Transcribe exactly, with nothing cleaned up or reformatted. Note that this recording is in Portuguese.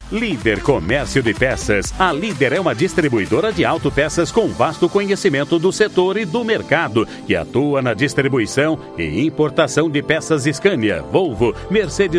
Líder Comércio de Peças. A Líder é uma distribuidora de autopeças com vasto conhecimento do setor e do mercado, que atua na distribuição e importação de peças Scania, Volvo, Mercedes